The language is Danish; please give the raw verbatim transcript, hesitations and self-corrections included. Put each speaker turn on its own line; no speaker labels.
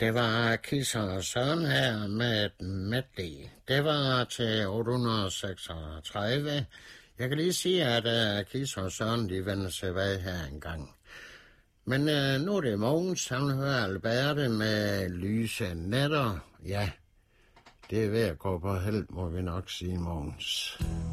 Det var Kis og Søren her med et medley. Det var til otte hundrede seksogtredive. Jeg kan lige sige, at uh, Kis og Søren, de vender tilbage her en gang. Men uh, nu er det Mogens, han hører Alberte med lyse nætter. Ja, det er ved at gå på held, må vi nok sige, Mogens.